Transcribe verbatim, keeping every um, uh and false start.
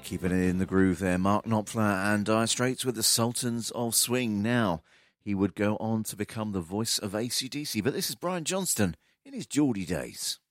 Keeping it in the groove there, Mark Knopfler and Dire Straits with the Sultans of Swing. Now, he would go on to become the voice of A C D C, but this is Brian Johnston in his Geordie days.